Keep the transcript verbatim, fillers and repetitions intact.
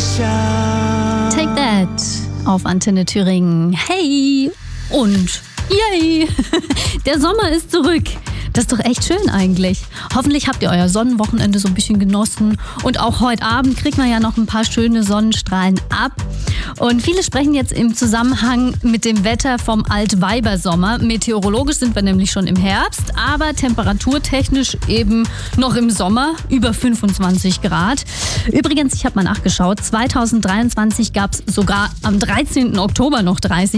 Take That auf Antenne Thüringen. Hey und yay! Der Sommer ist zurück. Das ist doch echt schön eigentlich. Hoffentlich habt ihr euer Sonnenwochenende so ein bisschen genossen. Und auch heute Abend kriegt man ja noch ein paar schöne Sonnenstrahlen ab. Und viele sprechen jetzt im Zusammenhang mit dem Wetter vom Altweibersommer. Meteorologisch sind wir nämlich schon im Herbst, aber temperaturtechnisch eben noch im Sommer, über fünfundzwanzig Grad. Übrigens, ich habe mal nachgeschaut, zweitausenddreiundzwanzig gab es sogar am dreizehnten Oktober noch dreißig